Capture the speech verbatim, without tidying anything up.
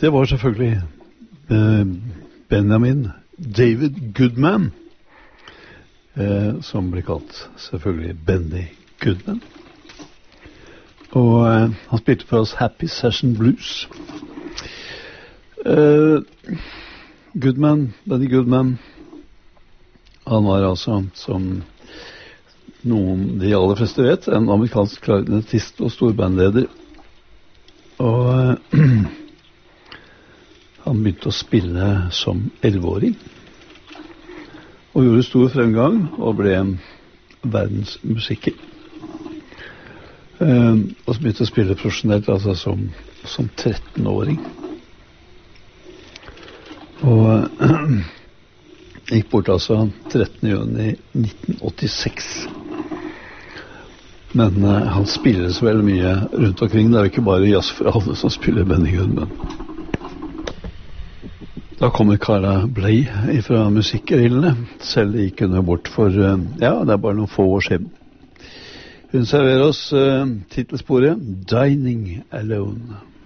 Det var selvfølgelig eh, Benjamin David Goodman, eh, som ble kalt selvfølgelig Benny Goodman. Og eh, han spilte for oss Happy Session Blues. Eh, Goodman, Benny Goodman, han var altså, som noen, de aller fleste vet, en amerikansk klarinettist og storbandleder. Og eh, han begynte å spille som elleveåring, og gjorde stor fremgang, og ble en verdensmusiker. Uh, og så begynte å spille profesjonelt, altså som, som trettenåring. Og uh, gikk bort altså trettende juni nitten åttiseks. Men uh, han spiller så veldig mye rundt omkring. Det er jo ikke bare jazz for alle som spiller Benny Goodman. Da kommer Cara Bley fra musikkerillene, selv gikk hun bort for, ja, det er bare noen få år siden. Hun serverer oss uh, titelsporet Dining Alone.